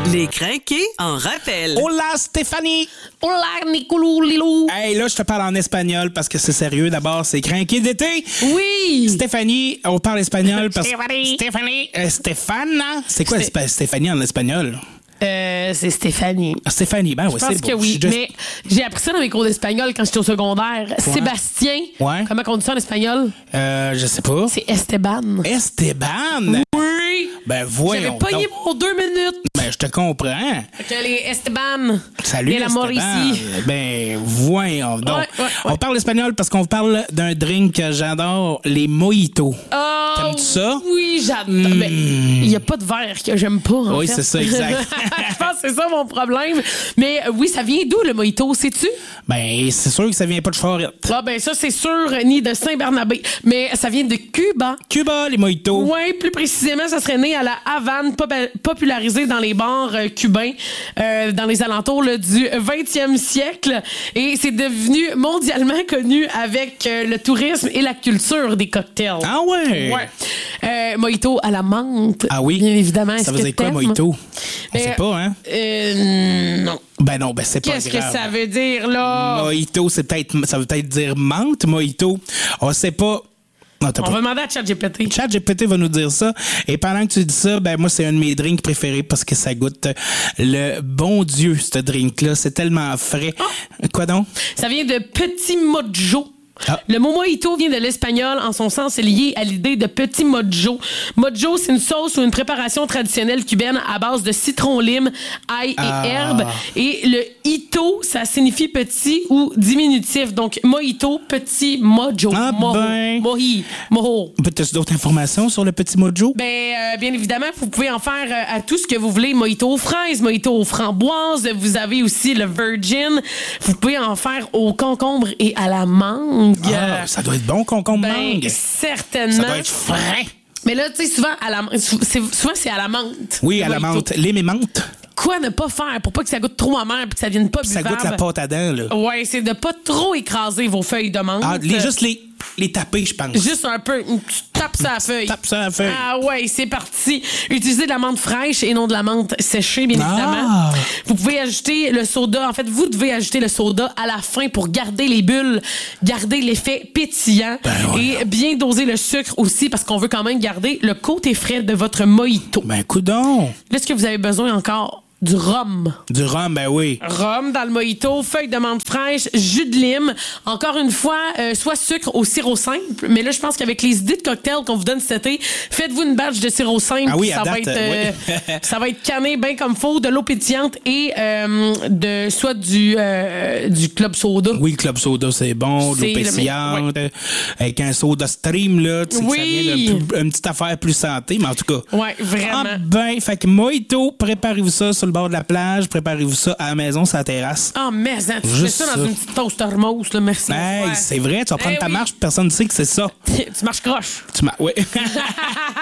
Les crinqués en rappel. Hola, Stéphanie! Hola, Nicolou Lilou! Hey, là, je te parle en espagnol parce que c'est sérieux. D'abord, c'est crinqué d'été. Oui! Stéphanie, on parle espagnol parce que... Stéphanie. Stéphane? C'est quoi Stéphanie en espagnol? C'est Stéphanie. Ah, Stéphanie, ben oui, Je c'est pense beau. que oui. Mais j'ai appris ça dans mes cours d'espagnol quand j'étais au secondaire. Sébastien. Ouais. Comment on dit ça en espagnol? Je sais pas. C'est Esteban. Esteban? Oui! Ben voyons. J'avais pogné donc. pour 2 minutes. Ben, je te comprends. Fait que les Esteban. Salut, Et la mort Esteban. ici. Ben, voyons donc. Ouais. On parle espagnol parce qu'on parle d'un drink que j'adore, les mojitos. Oh, T'aimes-tu ça? Oui, j'adore. Ben, il n'y a pas de verre que j'aime pas, en Oui, fait. c'est ça, exact. Je pense que c'est ça mon problème. Mais oui, ça vient d'où, le mojito, sais-tu? Ben, c'est sûr que ça vient pas de Charette. Ah, ben ça, c'est sûr, ni de Saint-Bernabé. Mais ça vient de Cuba. Cuba, les mojitos. Oui, plus précisément, ça serait né à la Havane, popularisé dans les bars cubains dans les alentours là, du 20e siècle. Et c'est devenu mondialement connu avec le tourisme et la culture des cocktails. Ah ouais? Ouais. Mojito à la menthe. Ah oui? Bien évidemment. Ça veut dire quoi, mojito? On sait pas, hein? Non. Ben non, ben c'est pas grave. Qu'est-ce que ça veut dire, là? Mojito, ça veut peut-être dire menthe, mojito. On sait pas. Non, On va demander à ChatGPT. ChatGPT va nous dire ça. Et pendant que tu dis ça, ben moi, c'est un de mes drinks préférés parce que ça goûte le bon Dieu, ce drink-là. C'est tellement frais. Oh. Quoi donc? Ça vient de petit mojo. Ah. Le mot mojito vient de l'espagnol. En son sens, c'est lié à l'idée de petit mojo. Mojo, c'est une sauce ou une préparation traditionnelle cubaine à base de citron, lime, ail et herbes. Et le ito, ça signifie petit ou diminutif. Donc, mojito, petit mojo. Ah mojo. ben. Mojo. As-tu d'autres informations sur le petit mojo? Bien évidemment, vous pouvez en faire à tout ce que vous voulez. Mojito aux fraises, mojito aux framboises. Vous avez aussi le virgin. Vous pouvez en faire au concombre et à la mangue. Ah, ça doit être bon, concombre mangue. Certainement. Ça doit être frais. Mais là, tu sais, souvent, c'est à la menthe. Oui, à la menthe. Lime et menthe. Quoi ne pas faire pour pas que ça goûte trop amer et que ça vienne pas Ça buvable? goûte la pâte à dents, là. Ouais, c'est de pas trop écraser vos feuilles de menthe. Ah, juste les taper, je pense. Juste un peu. Tu tapes ça à la feuille. Tape ça à la feuille. Ah ouais, c'est parti. Utilisez de la menthe fraîche et non de la menthe séchée, bien évidemment. Vous pouvez ajouter le soda. En fait, vous devez ajouter le soda à la fin pour garder les bulles, garder l'effet pétillant et bien doser le sucre aussi parce qu'on veut quand même garder le côté frais de votre mojito. Ben, coudonc. Là, est-ce que vous avez besoin encore du rhum? Du rhum, ben oui. Rhum dans le mojito, feuilles de menthe fraîche, jus de lime. Encore une fois, soit sucre au sirop simple. Mais là, je pense qu'avec les idées de cocktails qu'on vous donne cet été, faites-vous une batch de sirop simple. Ah oui, ça, à va date, être, ça va être canné bien comme faut, de l'eau pétillante et soit du club soda. Oui, le club soda, c'est bon. De l'eau C'est le pétillante. Avec un soda stream, là. Tu sais que ça Oui. vient une petite affaire plus santé, mais en tout cas. Ouais, vraiment. Ah ben, fait que mojito, préparez-vous ça sur le bord de la plage, préparez-vous ça à la maison, sur la terrasse. Ah, mais hein, tu fais Juste ça dans ça. une petite toaster mousse, là, merci. Hey, Ouais. c'est vrai, tu vas prendre Eh ta oui. marche, personne ne sait que c'est ça. Tu marches croche. Oui.